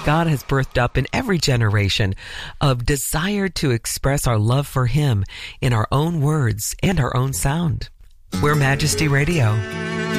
God has birthed up in every generation of desire to express our love for Him in our own words and our own sound. We're Majesty Radio.